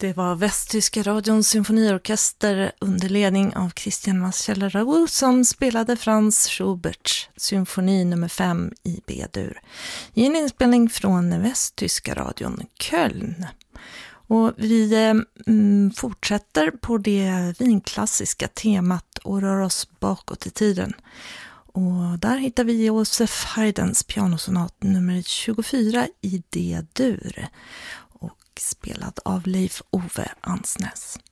Det var Västtyska radions symfoniorkester under ledning av Christian Marcel-Raoult som spelade Franz Schuberts symfoni nummer 5 i B-dur i en inspelning från Västtyska radion Köln. Och vi fortsätter på det vinklassiska temat och rör oss bakåt i tiden. Och där hittar vi Josef Haydns pianosonat nummer 24 i D-dur och spelad av Leif Ove Ansnäs.